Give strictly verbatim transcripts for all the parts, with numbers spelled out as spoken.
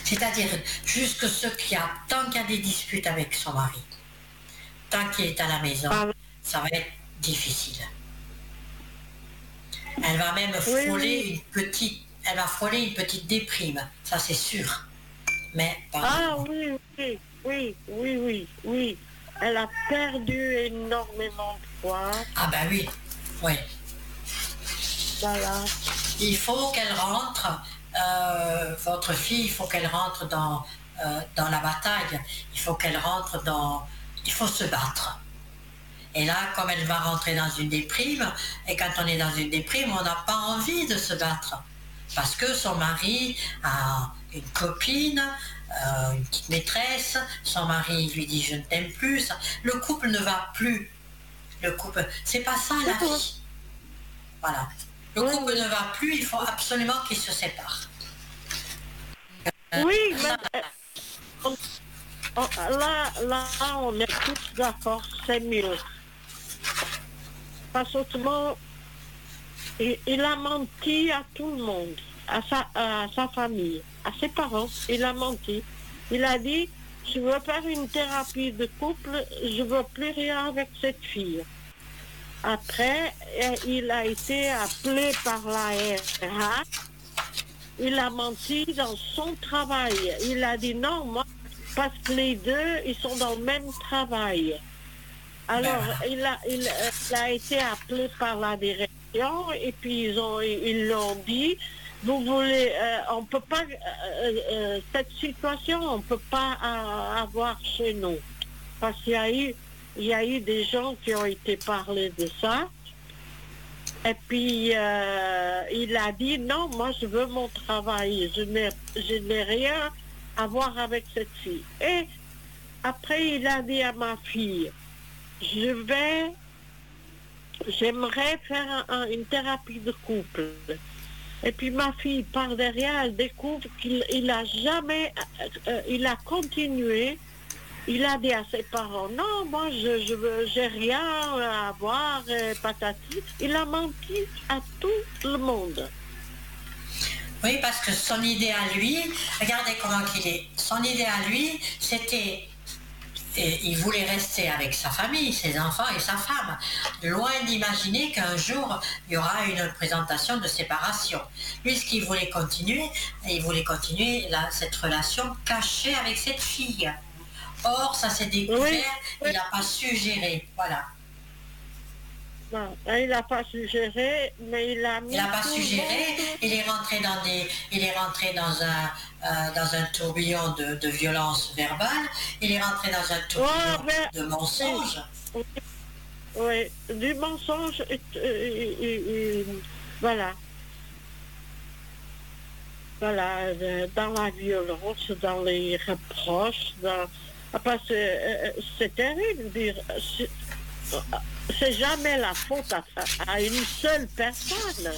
C'est-à-dire, jusque ce qu'il y a, tant qu'il y a des disputes avec son mari, tant qu'il est à la maison, Ah, ça va être difficile. Elle va même oui, frôler oui. une petite, elle va frôler une petite déprime, ça c'est sûr. Mais Ah pardon. oui, oui, oui, oui, oui, oui. Elle a perdu énormément de poids. Ah ben oui, oui. Voilà. Il faut qu'elle rentre, euh, votre fille, il faut qu'elle rentre dans, euh, dans la bataille. Il faut qu'elle rentre dans... Il faut se battre. Et là, comme elle va rentrer dans une déprime, et quand on est dans une déprime, on n'a pas envie de se battre. Parce que son mari a une copine, euh, une petite maîtresse, son mari lui dit je ne t'aime plus, le couple ne va plus. Le couple, c'est pas ça la vie. Voilà. Le Oui, couple oui. ne va plus, il faut absolument qu'il se sépare. Oui, mais euh, on- on- là, là, on est tous d'accord, c'est mieux. Parce qu'autrement, il, il a menti à tout le monde, à sa, à sa famille, à ses parents. Il a menti. Il a dit, je veux faire une thérapie de couple, je veux plus rien avec cette fille. Après, euh, il a été appelé par la R H. Il a menti dans son travail. Il a dit non, moi, parce que les deux, ils sont dans le même travail. Alors, il a, il, euh, il a été appelé par la direction et puis ils ont, ils l'ont dit, vous voulez, euh, on peut pas, euh, euh, cette situation, on peut pas euh, avoir chez nous. Parce qu'il y a eu, il y a eu des gens qui ont été parlés de ça. Et puis, euh, il a dit, non, moi, je veux mon travail. Je n'ai, je n'ai rien à voir avec cette fille. Et après, il a dit à ma fille, je vais, j'aimerais faire un- une thérapie de couple. Et puis ma fille, par derrière, elle découvre qu'il il a jamais, euh, euh, il a continué. Il a dit à ses parents, non, moi, je, je veux, j'ai rien à voir, euh, patati. Il a menti à tout le monde. Oui, parce que son idée à lui, regardez comment il est. Son idée à lui, c'était, et il voulait rester avec sa famille, ses enfants et sa femme. Loin d'imaginer qu'un jour, il y aura une présentation de séparation. Lui, ce qu'il voulait continuer, il voulait continuer la- cette relation cachée avec cette fille. Or, ça s'est découvert, Oui, oui. il n'a pas su gérer. Voilà. Non, il n'a pas suggéré, mais il a mis Il n'a pas tout su le gérer, monde. il est rentré dans des, il est rentré dans un, euh, dans un tourbillon de, de violence verbale, il est rentré dans un tourbillon Ouais, mais- de mensonges. Oui, oui, du mensonge, et, et- et- et- voilà. Voilà, euh, dans la violence, dans les reproches, dans... Ah, parce que euh, c'est terrible de dire, c'est c'est jamais la faute à, à une seule personne.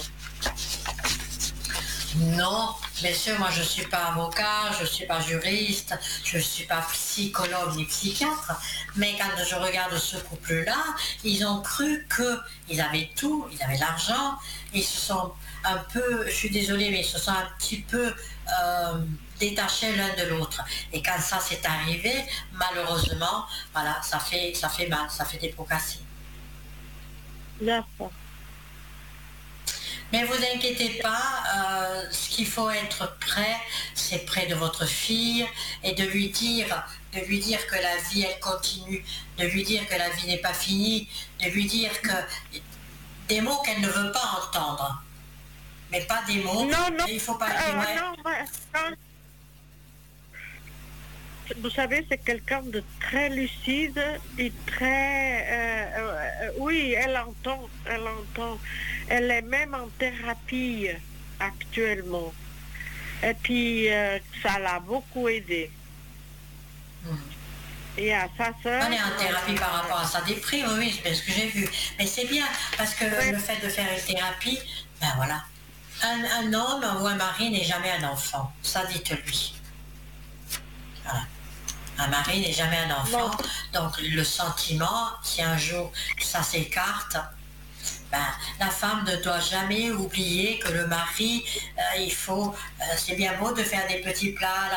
Non, bien sûr, moi je ne suis pas avocat, je ne suis pas juriste, je ne suis pas psychologue ni psychiatre, mais quand je regarde ce couple-là, ils ont cru qu'ils avaient tout, ils avaient l'argent, ils se sont un peu, je suis désolée, mais ils se sont un petit peu euh, détachés l'un de l'autre. Et quand ça s'est arrivé, malheureusement, voilà, ça fait, ça fait mal, ça fait des pots cassés. D'accord. Mais vous inquiétez pas, euh, ce qu'il faut être prêt, c'est près de votre fille et de lui dire, de lui dire que la vie elle continue, de lui dire que la vie n'est pas finie, de lui dire que des mots qu'elle ne veut pas entendre, mais pas des mots. Non, non, Et il faut pas euh, dire ouais. non, mais- non. Vous savez, c'est quelqu'un de très lucide et très... euh, euh, oui, elle entend, elle entend. Elle est même en thérapie actuellement. Et puis, euh, ça l'a beaucoup aidé. Hmm. Et à sa sœur... On est en thérapie par rapport à sa déprime, oui, c'est bien ce que j'ai vu. Mais c'est bien, parce que Ouais. le fait de faire une thérapie, ben voilà. Un, un homme ou un mari n'est jamais un enfant, ça dites-lui. Voilà. Un mari n'est jamais un enfant, Non. donc le sentiment, si un jour ça s'écarte, ben, la femme ne doit jamais oublier que le mari, euh, il faut, euh, c'est bien beau de faire des petits plats,